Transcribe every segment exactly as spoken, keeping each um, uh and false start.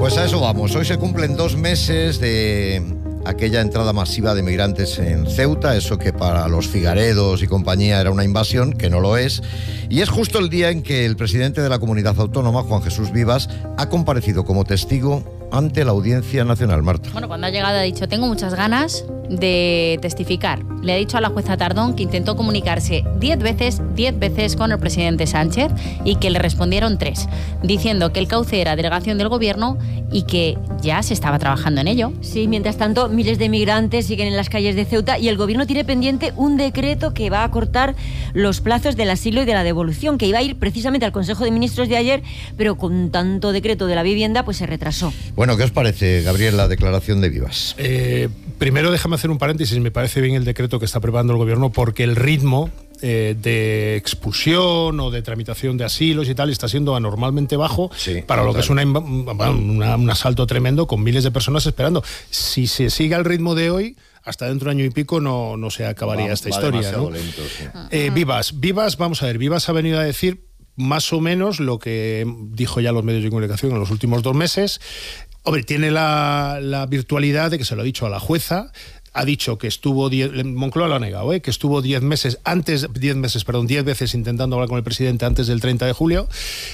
Pues a eso vamos. Hoy se cumplen dos meses de aquella entrada masiva de migrantes en Ceuta, eso que para los figaredos y compañía era una invasión, que no lo es. Y es justo el día en que el presidente de la comunidad autónoma, Juan Jesús Vivas, ha comparecido como testigo ante la Audiencia Nacional. Marta. Bueno, cuando ha llegado ha dicho, tengo muchas ganas de testificar. Le ha dicho a la jueza Tardón que intentó comunicarse diez veces, diez veces con el presidente Sánchez y que le respondieron tres, diciendo que el cauce era delegación del gobierno y que ya se estaba trabajando en ello. Sí, mientras tanto, miles de migrantes siguen en las calles de Ceuta y el gobierno tiene pendiente un decreto que va a acortar los plazos del asilo y de la devolución, que iba a ir precisamente al Consejo de Ministros de ayer, pero con tanto decreto de la vivienda, pues se retrasó. Bueno, ¿qué os parece, Gabriel, la declaración de Vivas? Eh, primero déjame hacer un paréntesis. Me parece bien el decreto que está preparando el gobierno porque el ritmo eh, de expulsión o de tramitación de asilos y tal está siendo anormalmente bajo, sí, para lo que es una, una, un asalto tremendo con miles de personas esperando. Si se sigue al ritmo de hoy, hasta dentro de un año y pico no, no se acabaría va, esta va historia, ¿no? Lento, sí. eh, Vivas, Vivas, vamos a ver, Vivas ha venido a decir más o menos lo que dijo ya los medios de comunicación en los últimos dos meses. Hombre, tiene la, la virtualidad de que se lo ha dicho a la jueza. Ha dicho que estuvo diez, Moncloa lo ha negado, ¿eh? que estuvo diez meses antes, diez meses, perdón, diez veces intentando hablar con el presidente antes del treinta de julio.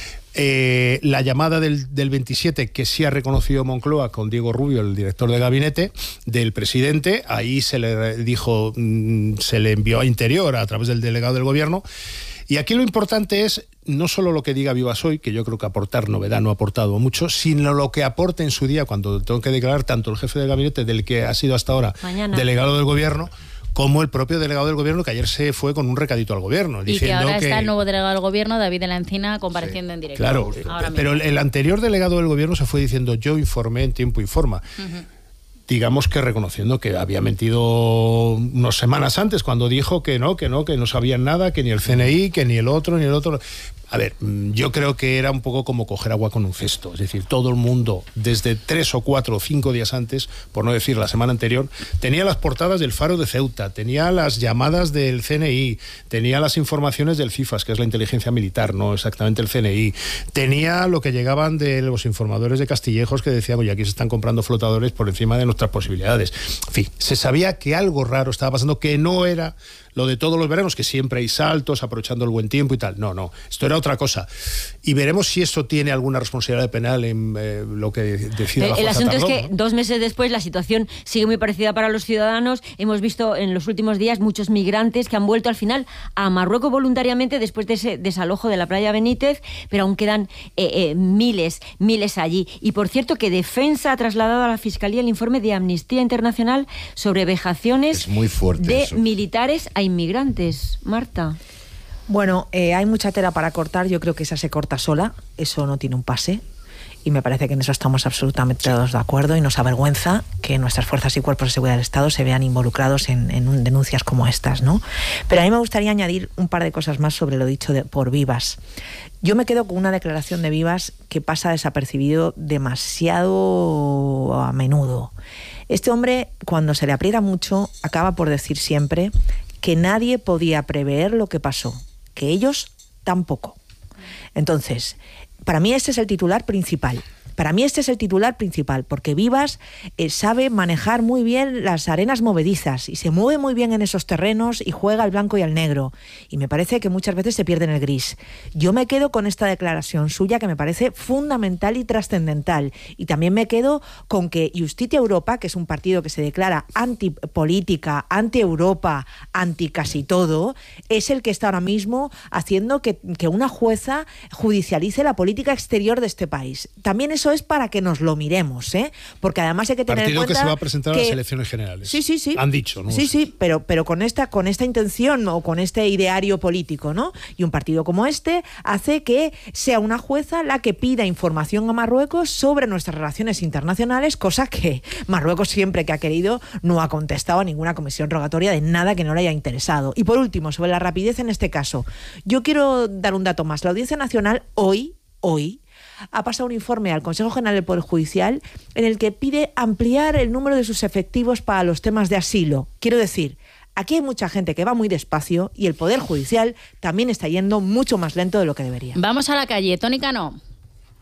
Eh, la llamada del, del veintisiete, que sí ha reconocido Moncloa con Diego Rubio, el director de gabinete del presidente, ahí se le dijo, se le envió a Interior a través del delegado del gobierno. Y aquí lo importante es no solo lo que diga Vivas hoy, que yo creo que aportar novedad no ha aportado mucho, sino lo que aporte en su día cuando tengo que declarar tanto el jefe de gabinete del que ha sido hasta ahora Mañana. delegado del gobierno, como el propio delegado del gobierno, que ayer se fue con un recadito al gobierno. Y diciendo que ahora que... está el nuevo delegado del gobierno, David de la Encina, compareciendo sí. en directo. Claro, pero el, el anterior delegado del gobierno se fue diciendo, yo informé en tiempo y forma. Uh-huh. Digamos que reconociendo que había mentido unas semanas antes cuando dijo que no, que no, que no sabían nada, que ni el C N I, que ni el otro, ni el otro. A ver, yo creo que era un poco como coger agua con un cesto. Es decir, todo el mundo, desde tres o cuatro o cinco días antes, por no decir la semana anterior, tenía las portadas del Faro de Ceuta, tenía las llamadas del C N I, tenía las informaciones del CIFAS, que es la inteligencia militar, no exactamente el C N I, tenía lo que llegaban de los informadores de Castillejos que decían, oye, aquí se están comprando flotadores por encima de nuestras posibilidades. En fin, se sabía que algo raro estaba pasando, que no era lo de todos los veranos, que siempre hay saltos, aprovechando el buen tiempo y tal. No, no, esto era otra cosa. Y veremos si eso tiene alguna responsabilidad penal en eh, lo que decida la jueza. El asunto Tardón, es que ¿no? dos meses después la situación sigue muy parecida para los ciudadanos. Hemos visto en los últimos días muchos migrantes que han vuelto al final a Marruecos voluntariamente después de ese desalojo de la playa Benítez, pero aún quedan eh, eh, miles, miles allí. Y por cierto que Defensa ha trasladado a la Fiscalía el informe de Amnistía Internacional sobre vejaciones es muy fuerte de eso. militares a inmigrantes. Marta. Bueno, eh, hay mucha tela para cortar. Yo creo que esa se corta sola. Eso no tiene un pase. Y me parece que en eso estamos absolutamente todos de acuerdo y nos avergüenza que nuestras fuerzas y cuerpos de seguridad del Estado se vean involucrados en, en denuncias como estas, ¿no? Pero a mí me gustaría añadir un par de cosas más sobre lo dicho de, por Vivas. Yo me quedo con una declaración de Vivas que pasa desapercibido demasiado a menudo. Este hombre, cuando se le aprieta mucho, acaba por decir siempre que nadie podía prever lo que pasó, que ellos tampoco. Entonces, para mí este es el titular principal. Para mí este es el titular principal, porque Vivas eh, sabe manejar muy bien las arenas movedizas y se mueve muy bien en esos terrenos y juega al blanco y al negro. Y me parece que muchas veces se pierde en el gris. Yo me quedo con esta declaración suya que me parece fundamental y trascendental. Y también me quedo con que Justitia Europa, que es un partido que se declara antipolítica, anti-Europa, anti casi todo, es el que está ahora mismo haciendo que, que una jueza judicialice la política exterior de este país. También es Eso es para que nos lo miremos, ¿eh? Porque además hay que tener partido en cuenta que se va a presentar que... a las elecciones generales. Sí, sí, sí. Han dicho, ¿no? Sí, sí, pero, pero con esta con esta intención o con este ideario político, ¿no? Y un partido como este hace que sea una jueza la que pida información a Marruecos sobre nuestras relaciones internacionales, cosa que Marruecos siempre que ha querido no ha contestado a ninguna comisión rogatoria de nada que no le haya interesado. Y por último, sobre la rapidez en este caso, yo quiero dar un dato más. La Audiencia Nacional hoy, hoy, ha pasado un informe al Consejo General del Poder Judicial en el que pide ampliar el número de sus efectivos para los temas de asilo. Quiero decir, aquí hay mucha gente que va muy despacio y el Poder Judicial también está yendo mucho más lento de lo que debería. Vamos a la calle. Tony Cano.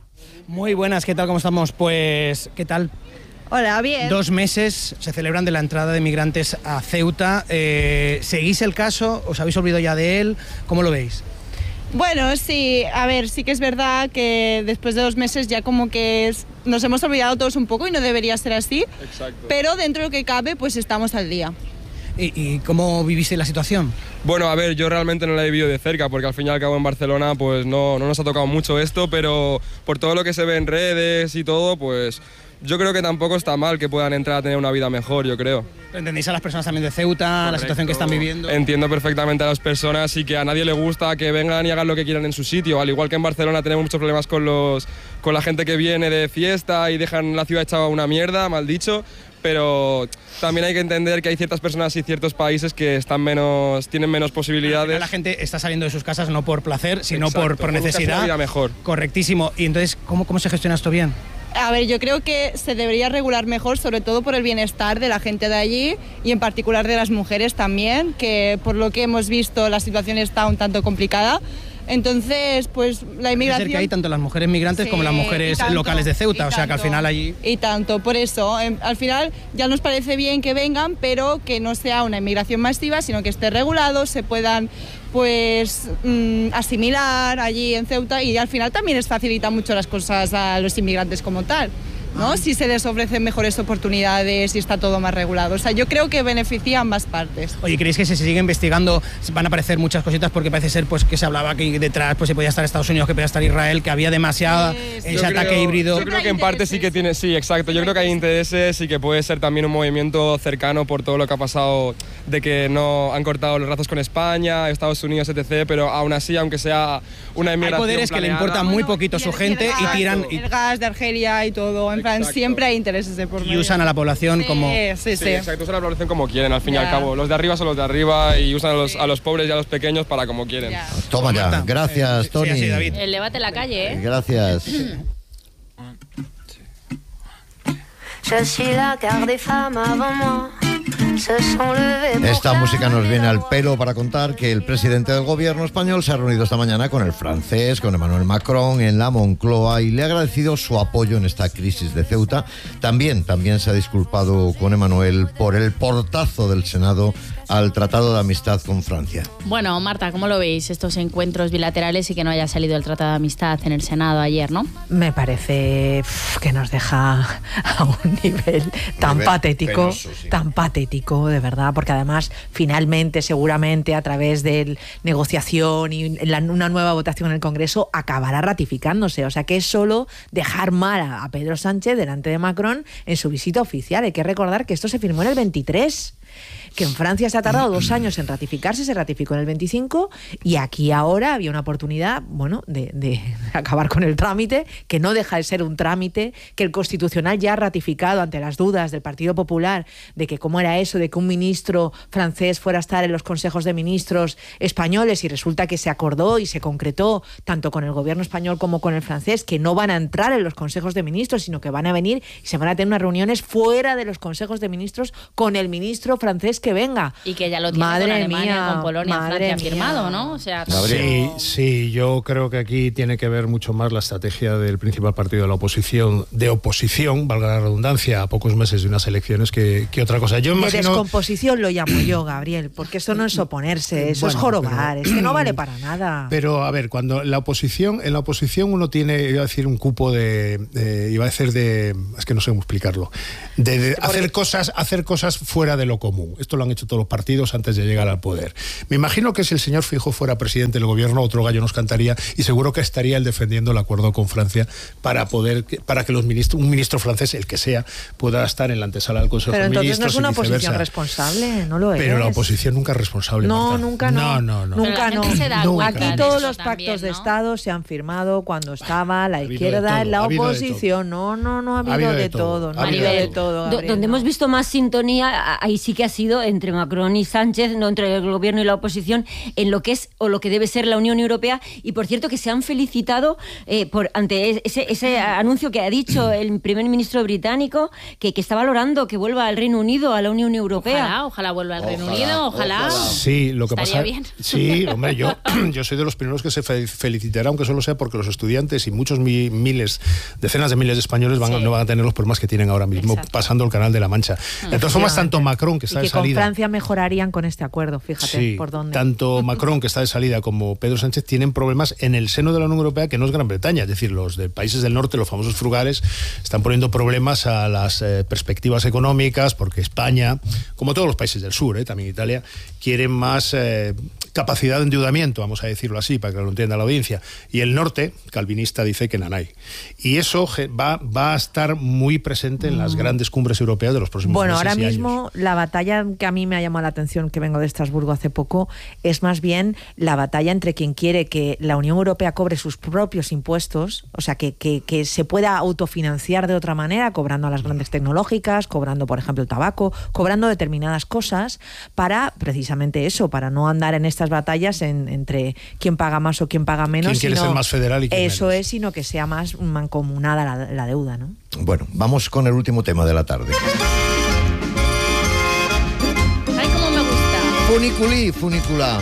Muy buenas, ¿qué tal? ¿Cómo estamos? Pues, ¿qué tal? Hola, bien. Dos meses se celebran de la entrada de migrantes a Ceuta. Eh, ¿Seguís el caso? ¿Os habéis olvidado ya de él? ¿Cómo lo veis? Bueno, sí, a ver, sí que es verdad que después de dos meses ya como que es, nos hemos olvidado todos un poco y no debería ser así. Exacto. Pero dentro de lo que cabe, pues estamos al día. ¿Y, y cómo viviste la situación? Bueno, a ver, yo realmente no la he vivido de cerca porque al fin y al cabo en Barcelona pues no, no nos ha tocado mucho esto, pero por todo lo que se ve en redes y todo, pues yo creo que tampoco está mal que puedan entrar a tener una vida mejor, yo creo. ¿Entendéis a las personas también de Ceuta, Correcto. La situación que están viviendo? Entiendo perfectamente a las personas y que a nadie le gusta que vengan y hagan lo que quieran en su sitio. Al igual que en Barcelona tenemos muchos problemas con, los, con la gente que viene de fiesta y dejan la ciudad hecha una mierda, mal dicho. Pero también hay que entender que hay ciertas personas y ciertos países que están menos, tienen menos posibilidades. La gente está saliendo de sus casas no por placer, sino Exacto, por, por necesidad. Una vida mejor. Correctísimo. Y entonces, ¿cómo, cómo se gestiona esto bien? A ver, yo creo que se debería regular mejor, sobre todo por el bienestar de la gente de allí y en particular de las mujeres también, que por lo que hemos visto la situación está un tanto complicada. Entonces, pues la inmigración... Puede ser que hay tanto las mujeres migrantes sí, como las mujeres tanto, locales de Ceuta, o sea que al final allí... Y tanto, por eso, eh, al final ya nos parece bien que vengan, pero que no sea una inmigración masiva, sino que esté regulado, se puedan pues mmm, asimilar allí en Ceuta y al final también les facilita mucho las cosas a los inmigrantes como tal, ¿no? Si se les ofrecen mejores oportunidades y está todo más regulado. O sea, yo creo que beneficia a ambas partes. Oye, ¿creéis que si se sigue investigando van a aparecer muchas cositas? Porque parece ser pues que se hablaba que detrás pues se podía estar Estados Unidos, que podía estar Israel, que había demasiado sí, ese ataque creo, híbrido. Yo creo que en parte sí que tiene, sí, exacto. Yo creo que hay intereses y que puede ser también un movimiento cercano por todo lo que ha pasado, de que no han cortado los lazos con España, Estados Unidos, etcétera. Pero aún así, aunque sea una inmigración hay poderes planeada, que le importan muy poquito bueno, su gente y, y tiran... El gas de Argelia y todo, en plan, siempre hay intereses de por medio. Y usan a la población sí, como... Sí, sí, sí, exacto, usan a la población como quieren, al fin ya. y al cabo. Los de arriba son los de arriba y usan a los, a los pobres y a los pequeños para como quieren. Ya. Toma ya, gracias, Tony. Sí, sí, David. El debate en la calle, ¿eh? Gracias. Esta música nos viene al pelo para contar que el presidente del gobierno español se ha reunido esta mañana con el francés, con Emmanuel Macron, en la Moncloa y le ha agradecido su apoyo en esta crisis de Ceuta. También, también se ha disculpado con Emmanuel por el portazo del Senado al Tratado de Amistad con Francia. Bueno, Marta, ¿cómo lo veis estos encuentros bilaterales y que no haya salido el Tratado de Amistad en el Senado ayer, no? Me parece uf, que nos deja a un nivel tan nivel patético, penoso, sí. tan patético, de verdad, porque además, finalmente, seguramente, a través de negociación y la, una nueva votación en el Congreso, acabará ratificándose. O sea, que es solo dejar mal a, a Pedro Sánchez delante de Macron en su visita oficial. Hay que recordar que esto se firmó en el veintitrés. Que en Francia se ha tardado dos años en ratificarse, se ratificó en el veinticinco y aquí ahora había una oportunidad, bueno, de, de acabar con el trámite, que no deja de ser un trámite, que el Constitucional ya ha ratificado ante las dudas del Partido Popular de que cómo era eso de que un ministro francés fuera a estar en los consejos de ministros españoles y resulta que se acordó y se concretó tanto con el gobierno español como con el francés que no van a entrar en los consejos de ministros, sino que van a venir y se van a tener unas reuniones fuera de los consejos de ministros con el ministro francés que venga. Y que ya lo tiene madre con Alemania, mía, con Polonia, Francia mía. firmado, ¿no? O sea, sí, sí, yo creo que aquí tiene que ver mucho más la estrategia del principal partido de la oposición, de oposición, valga la redundancia, a pocos meses de unas elecciones que, que otra cosa. Yo de imagino... descomposición lo llamo yo, Gabriel, porque eso no es oponerse, eso bueno, es jorobar, pero... es que no vale para nada. Pero, a ver, cuando la oposición, en la oposición uno tiene, iba a decir, un cupo de, de iba a decir de, es que no sé cómo explicarlo, de, de hacer cosas, hacer cosas fuera de lo común. Esto lo han hecho todos los partidos antes de llegar al poder. Me imagino que si el señor Feijóo fuera presidente del gobierno, otro gallo nos cantaría y seguro que estaría él defendiendo el acuerdo con Francia para poder, para que los ministros, un ministro francés, el que sea, pueda estar en la antesala del Consejo de Ministros. Pero entonces no es una oposición responsable, no lo es. Pero la oposición nunca es responsable. No, Marta. nunca no. No, no, no. Nunca no. Nunca. Aquí todos los pactos de Estado se han firmado cuando estaba la izquierda en la oposición. No, no, no ha habido, ha habido de, de todo. todo. No ha habido de todo. Donde hemos visto más sintonía, ahí sí sí que ha sido entre Macron y Sánchez, no entre el gobierno y la oposición, en lo que es o lo que debe ser la Unión Europea. Y por cierto que se han felicitado eh, por ante ese, ese anuncio que ha dicho el primer ministro británico, que, que está valorando que vuelva al Reino Unido a la Unión Europea. Ojalá, ojalá vuelva al Reino Ojalá, Unido, ojalá. ojalá. Sí, lo que Estaría pasa. bien. Sí, hombre, yo, yo soy de los primeros que se fe- felicitará, aunque solo sea porque los estudiantes y muchos mi- miles, decenas de miles de españoles van, a- Sí. no van a tener los problemas que tienen ahora mismo Exacto. pasando el Canal de la Mancha. De todas formas, tanto Macron, que está y que de salida. con Francia mejorarían con este acuerdo, fíjate Sí, por dónde. tanto Macron, que está de salida, como Pedro Sánchez tienen problemas en el seno de la Unión Europea, que no es Gran Bretaña. Es decir, los de países del norte, los famosos frugales, están poniendo problemas a las eh, perspectivas económicas, porque España, como todos los países del sur, eh, también Italia, quieren más eh, capacidad de endeudamiento, vamos a decirlo así, para que lo entienda la audiencia. Y el norte, calvinista, dice que nanay. Y eso ge- va, va a estar muy presente en las grandes cumbres europeas de los próximos Bueno, meses ahora y mismo años. la batalla que a mí me ha llamado la atención, que vengo de Estrasburgo hace poco, es más bien la batalla entre quien quiere que la Unión Europea cobre sus propios impuestos, o sea, que, que, que se pueda autofinanciar de otra manera, cobrando a las grandes tecnológicas, cobrando, por ejemplo, el tabaco, cobrando determinadas cosas, para precisamente eso, para no andar en estas batallas en, entre quién paga más o quién paga menos. ¿Quién quiere sino- ser más federal y quién Eso menos? es, sino que sea más mancomunada la, la deuda, ¿no? Bueno, vamos con el último tema de la tarde. Ay, cómo me gusta. Funiculí, funicula.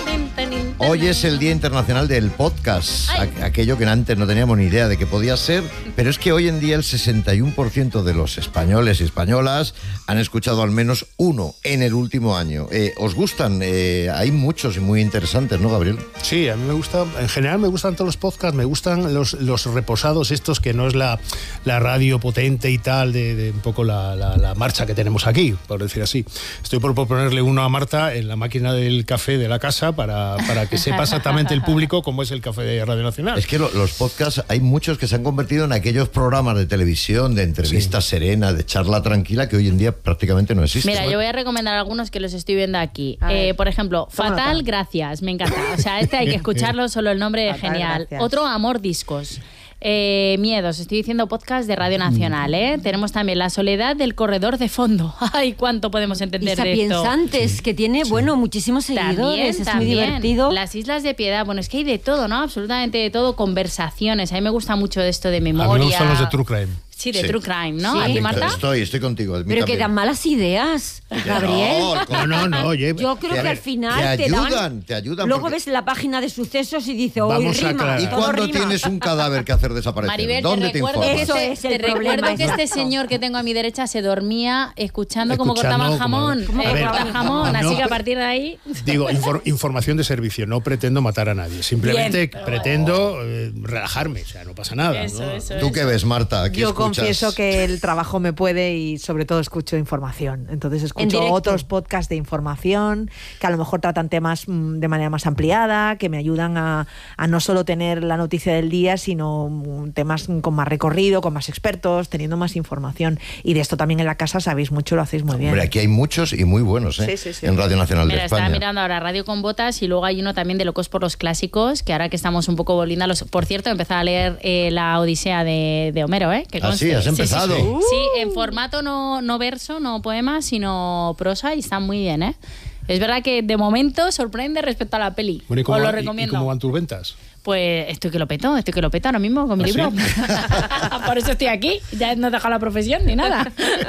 Hoy es el Día Internacional del Podcast, Ay. a- aquello que antes no teníamos ni idea de que podía ser, pero es que hoy en día el sesenta y uno por ciento de los españoles y españolas han escuchado al menos uno en el último año. Eh, ¿Os gustan? Eh, hay muchos y muy interesantes, ¿no, Gabriel? Sí, a mí me gusta, en general me gustan todos los podcasts, me gustan los, los reposados estos, que no es la, la radio potente y tal, de, de un poco la, la, la marcha que tenemos aquí, por decir así. Estoy por proponerle uno a Marta en la máquina del café de la casa para, para que sepa exactamente el público cómo es el café de Radio Nacional. Es que lo- los podcasts, hay muchos que se han convertido en aquellos programas de televisión, de entrevista serena, de charla tranquila, que hoy en día prácticamente no existen. Mira, yo voy a recomendar algunos que los estoy viendo aquí. A ver. Eh, por ejemplo, Toma Fatal, nota. gracias, me encanta. O sea, este hay que escucharlo, solo el nombre es Fatal, genial. gracias. Otro, Amor Discos. Eh, miedos, estoy diciendo podcast de Radio Nacional, ¿eh? Tenemos también La Soledad del Corredor de Fondo. Ay, cuánto podemos Y entender de esto. Sapiensantes, que tiene, bueno, muchísimos seguidores, También, es muy también. divertido. Las Islas de Piedad, bueno, es que hay de todo, ¿no? Absolutamente de todo, conversaciones. A mí me gusta mucho esto de A memoria. mí me gustan los de True Crime. Sí, de Sí. True Crime, ¿no? Sí. ¿A ti, Marta? Estoy, estoy contigo. a mí Pero que también. dan malas ideas, Gabriel. No, No, no, no, oye. Yo creo Que, a que ver, al final te te, dan- ayudan, te ayudan Luego porque- ves la página de sucesos y dice, hoy Vamos a rima, aclarar. ¿Y todo cuando rima. tienes un cadáver que hacer desaparecer? Maribel, ¿Dónde te te recuerdo, informas? que Eso este, es el te problema, recuerdo que este exacto. señor que tengo a mi derecha se dormía escuchando cómo Escuchando cortaban como- jamón. ¿Cómo eh, cortaban cortaban jamón? jamón, así No. que a partir de ahí... Digo, infor- información de servicio, no pretendo matar a nadie, simplemente Bien. pretendo eh, relajarme, o sea, no pasa nada. Eso, ¿no? eso, ¿Tú eso. qué ves, Marta? ¿Qué Yo escuchas? confieso que el trabajo me puede y sobre todo escucho información. Entonces En escucho directo. otros podcasts de información que a lo mejor tratan temas mm, de manera más ampliada, que me ayudan a, a no solo tener la noticia del día, sino mm, temas con más recorrido, con más expertos, teniendo más información. Y de esto también en la casa sabéis mucho, lo hacéis muy bien. Hombre, aquí hay muchos y muy buenos, ¿eh? Sí, sí, sí. En Radio Nacional Mira, de estaba España. mirando ahora Radio con Botas y luego hay uno también de Locos por los Clásicos, que ahora que estamos un poco volviendo a los... Por cierto, he empezado a leer eh, la Odisea de, de Homero, ¿eh? Que Ah, sí, has Sí, sí, empezado. Sí, Uh. Sí, en formato no, no verso, no poema, sino prosa y está muy bien, ¿eh? Es verdad que de momento sorprende respecto a la peli. Bueno, ¿y cómo, Os lo va- y- recomiendo. ¿y cómo van tus ventas? Pues estoy que lo peto, estoy que lo peto ahora mismo con mi ¿Ah, libro. sí? Por eso estoy aquí, ya no he dejado la profesión ni nada.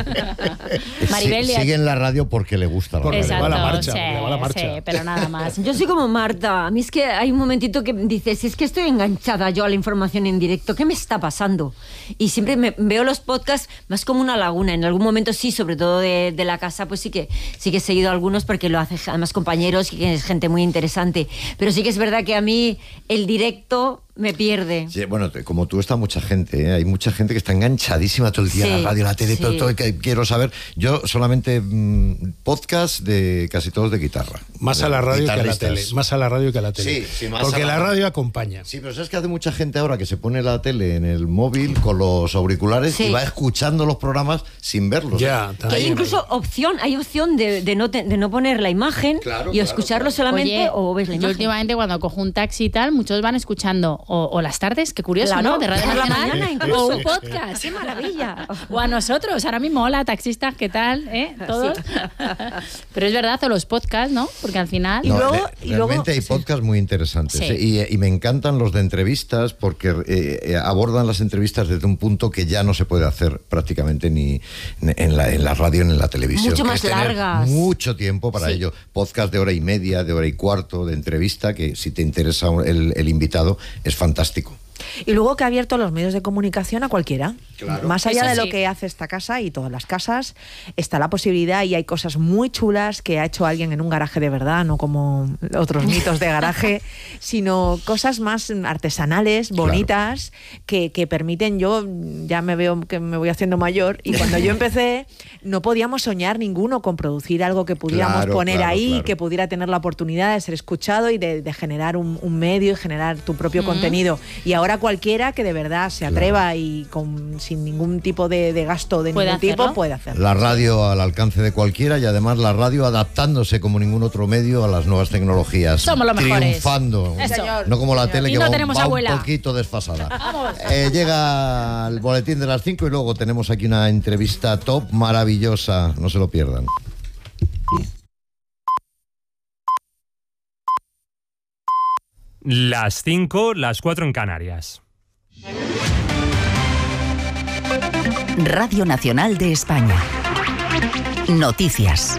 Maribel, Sí, ya- sigue en la radio porque le gusta la Porque radio. le va la Exacto, marcha, sí, le va la marcha. sí, pero nada más. Yo soy como Marta. A mí es que hay un momentito que dices, es que estoy enganchada yo a la información en directo. ¿Qué me está pasando? Y siempre me veo los podcasts más como una laguna. En algún momento sí, sobre todo de, de la casa, pues sí que sí que he seguido algunos porque lo hacen además compañeros y que es gente muy interesante. Pero sí que es verdad que a mí el directo me pierde. Sí, bueno, te- como tú está mucha gente, ¿eh? Hay mucha gente que está enganchadísima todo el día Sí, en la radio, la tele, sí. pero todo que quiero saber. Yo solamente mm, podcast de casi todos de guitarra. Más a la radio que a la Guitarristas. tele. Más a la radio que a la tele. Sí, sí, más Porque a la- la radio acompaña. Sí, pero sabes que hace mucha gente ahora que se pone la tele en el móvil con los auriculares Sí. y va escuchando los programas sin verlos. Ya, ¿eh? Que hay también. incluso opción, hay opción de, de no, te- de no poner la imagen Claro, y claro, escucharlo claro. solamente Oye, o ves la yo imagen. últimamente cuando cojo un taxi y tal, muchos van escuchando o, o las tardes, qué curioso, Claro, ¿no? De Radio por la Nacional, mañana incluso. o un podcast. ¡Qué maravilla! O a nosotros, ahora mismo, hola taxistas, ¿qué tal? ¿Eh? Todos. Sí. Pero es verdad, o los podcasts, ¿no? Porque al final... No, y luego, re- y realmente luego, hay sí. podcasts muy interesantes, Sí. ¿eh? y, y me encantan los de entrevistas porque eh, eh, abordan las entrevistas desde un punto que ya no se puede hacer prácticamente ni en la, en la radio ni en la televisión. Mucho que más es tener largas. Mucho tiempo para Sí. ello. Podcast de hora y media, de hora y cuarto, de entrevista, que si te interesa el, el invitado es fantástico. Y luego que ha abierto los medios de comunicación a cualquiera. Claro. Más allá Eso de lo sí. que hace esta casa y todas las casas, está la posibilidad y hay cosas muy chulas que ha hecho alguien en un garaje de verdad, no como otros mitos de garaje, sino cosas más artesanales, bonitas, que, que permiten, yo ya me veo que me voy haciendo mayor y cuando yo empecé no podíamos soñar ninguno con producir algo que pudiéramos Claro, poner claro, ahí, claro. que pudiera tener la oportunidad de ser escuchado y de, de generar un, un medio y generar tu propio Mm. contenido. Y ahora cualquiera que de verdad se atreva y con, sin ningún tipo de, de gasto de ¿Puede ningún tipo hacerlo? puede hacerlo. La radio al alcance de cualquiera y además la radio adaptándose como ningún otro medio a las nuevas tecnologías. Somos los mejores. Triunfando. Eso. Señor. No como la tele Y que no va, tenemos va abuela. un poquito desfasada. Vamos. Eh, llega el boletín de las cinco y luego tenemos aquí una entrevista top maravillosa. No se lo pierdan. Las cinco, las cuatro en Canarias. Radio Nacional de España. Noticias.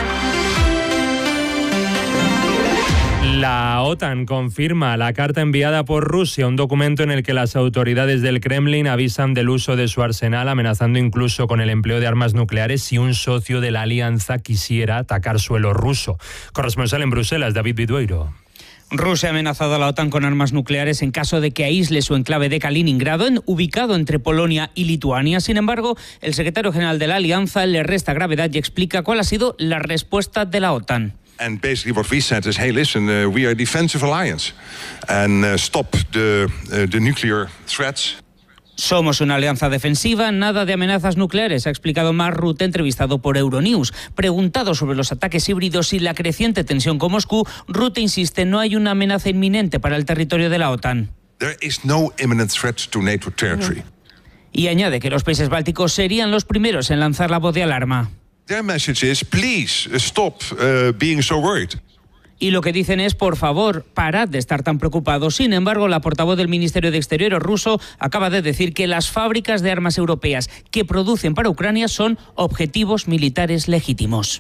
La OTAN confirma la carta enviada por Rusia, un documento en el que las autoridades del Kremlin avisan del uso de su arsenal, amenazando incluso con el empleo de armas nucleares si un socio de la alianza quisiera atacar suelo ruso. Corresponsal en Bruselas, David Vidueiro. Rusia ha amenazado a la OTAN con armas nucleares en caso de que aísle su enclave de Kaliningrado, en, ubicado entre Polonia y Lituania. Sin embargo, el secretario general de la alianza le resta gravedad y explica cuál ha sido la respuesta de la OTAN. And basically what we said is, hey, listen, uh, we are a defensive alliance and uh, stop the, uh, the nuclear threats. Somos una alianza defensiva, nada de amenazas nucleares, ha explicado Mark Rutte, entrevistado por Euronews. Preguntado sobre los ataques híbridos y la creciente tensión con Moscú, Rutte insiste, no hay una amenaza inminente para el territorio de la OTAN. There is no imminent threat to NATO territory. Y añade que los países bálticos serían los primeros en lanzar la voz de alarma. Their message is, please uh, stop uh, being so worried. Y lo que dicen es, por favor, parad de estar tan preocupados. Sin embargo, la portavoz del Ministerio de Exteriores ruso acaba de decir que las fábricas de armas europeas que producen para Ucrania son objetivos militares legítimos.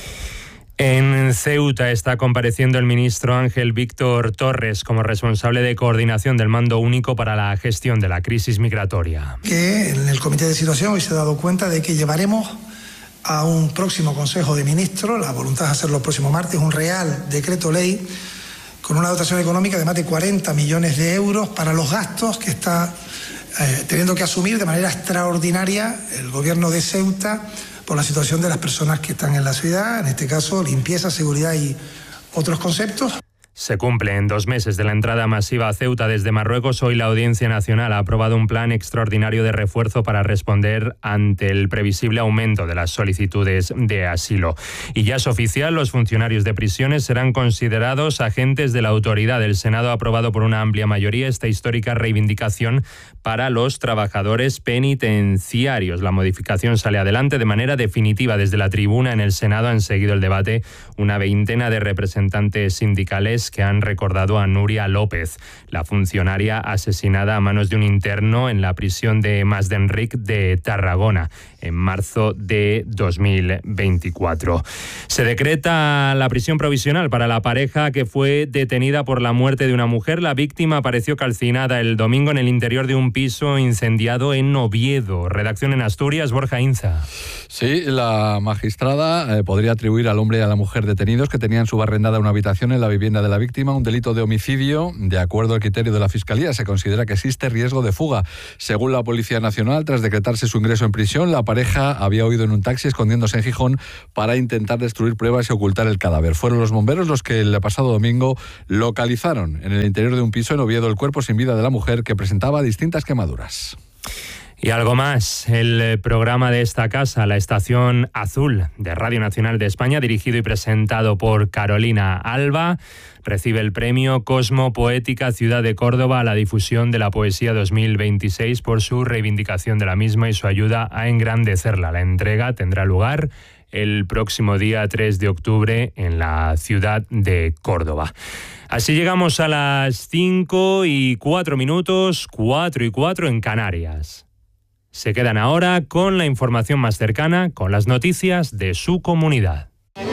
En Ceuta está compareciendo el ministro Ángel Víctor Torres como responsable de coordinación del Mando Único para la gestión de la crisis migratoria. Que en el Comité de Situación hoy se ha dado cuenta de que llevaremos a un próximo Consejo de Ministros, la voluntad es hacerlo el próximo martes, un real decreto ley con una dotación económica de más de cuarenta millones de euros para los gastos que está eh, teniendo que asumir de manera extraordinaria el gobierno de Ceuta por la situación de las personas que están en la ciudad, en este caso limpieza, seguridad y otros conceptos. Se cumplen dos meses de la entrada masiva a Ceuta desde Marruecos. Hoy la Audiencia Nacional ha aprobado un plan extraordinario de refuerzo para responder ante el previsible aumento de las solicitudes de asilo. Y ya es oficial, los funcionarios de prisiones serán considerados agentes de la autoridad. El Senado ha aprobado por una amplia mayoría esta histórica reivindicación para los trabajadores penitenciarios. La modificación sale adelante de manera definitiva. Desde la tribuna en el Senado han seguido el debate una veintena de representantes sindicales que han recordado a Nuria López, la funcionaria asesinada a manos de un interno en la prisión de Masdenric de Tarragona en marzo de dos mil veinticuatro. Se decreta la prisión provisional para la pareja que fue detenida por la muerte de una mujer. La víctima apareció calcinada el domingo en el interior de un piso incendiado en Oviedo. Redacción en Asturias, Borja Inza. Sí, la magistrada eh, podría atribuir al hombre y a la mujer detenidos que tenían subarrendada una habitación en la vivienda de la víctima un delito de homicidio. De acuerdo al criterio de la Fiscalía, se considera que existe riesgo de fuga. Según la Policía Nacional, tras decretarse su ingreso en prisión, la pareja había huido en un taxi escondiéndose en Gijón para intentar destruir pruebas y ocultar el cadáver. Fueron los bomberos los que el pasado domingo localizaron en el interior de un piso en Oviedo el cuerpo sin vida de la mujer, que presentaba distintas quemaduras. Y algo más, el programa de esta casa, La Estación Azul de Radio Nacional de España, dirigido y presentado por Carolina Alba, recibe el premio Cosmo Poética Ciudad de Córdoba a la difusión de la poesía dos mil veintiséis por su reivindicación de la misma y su ayuda a engrandecerla. La entrega tendrá lugar el próximo día tres de octubre en la ciudad de Córdoba. Así llegamos a las cinco y cuatro minutos, cuatro y cuatro en Canarias. Se quedan ahora con la información más cercana, con las noticias de su comunidad.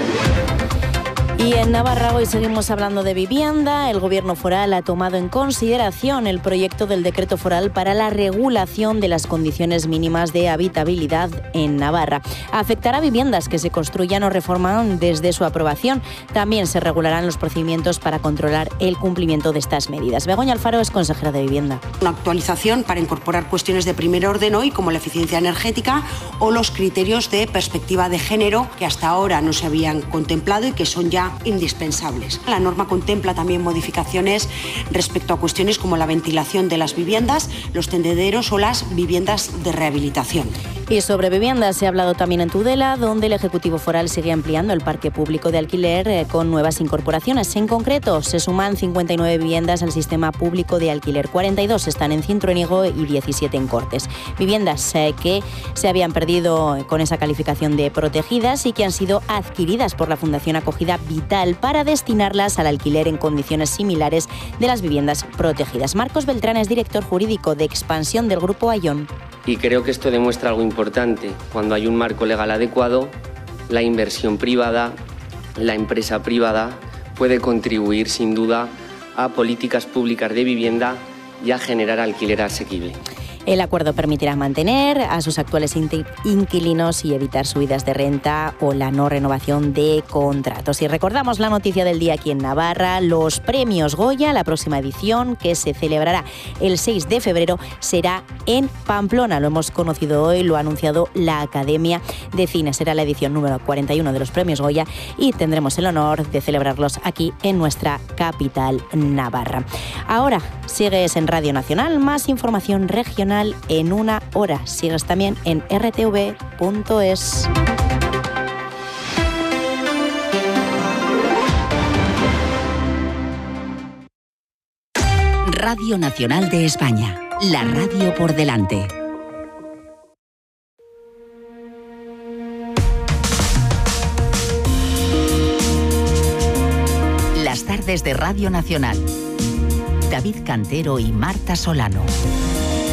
Y en Navarra hoy seguimos hablando de vivienda. El Gobierno foral ha tomado en consideración el proyecto del decreto foral para la regulación de las condiciones mínimas de habitabilidad en Navarra. Afectará a viviendas que se construyan o reforman desde su aprobación. También se regularán los procedimientos para controlar el cumplimiento de estas medidas. Begoña Alfaro es consejera de Vivienda. Una actualización para incorporar cuestiones de primer orden hoy, como la eficiencia energética o los criterios de perspectiva de género que hasta ahora no se habían contemplado y que son ya indispensables. La norma contempla también modificaciones respecto a cuestiones como la ventilación de las viviendas, los tendederos o las viviendas de rehabilitación. Y sobre viviendas se ha hablado también en Tudela, donde el Ejecutivo Foral sigue ampliando el parque público de alquiler eh, con nuevas incorporaciones. En concreto, se suman cincuenta y nueve viviendas al sistema público de alquiler. cuarenta y dos están en Cintruénigo y diecisiete en Cortes. Viviendas eh, que se habían perdido con esa calificación de protegidas y que han sido adquiridas por la Fundación Acogida Vital para destinarlas al alquiler en condiciones similares de las viviendas protegidas. Marcos Beltrán es director jurídico de expansión del Grupo Ayón. Y creo que esto demuestra algo importante. Cuando hay un marco legal adecuado, la inversión privada, la empresa privada puede contribuir sin duda a políticas públicas de vivienda y a generar alquiler asequible. El acuerdo permitirá mantener a sus actuales inquilinos y evitar subidas de renta o la no renovación de contratos. Y recordamos la noticia del día aquí en Navarra, los premios Goya, la próxima edición que se celebrará el seis de febrero será en Pamplona. Lo hemos conocido hoy, lo ha anunciado la Academia de Cine. Será la edición número cuarenta y uno de los premios Goya y tendremos el honor de celebrarlos aquí en nuestra capital Navarra. Ahora sigues en Radio Nacional, más información regional en una hora. Sigues también en r t v punto es. Radio Nacional de España, la radio por delante. Las tardes de Radio Nacional. David Cantero y Marta Solano.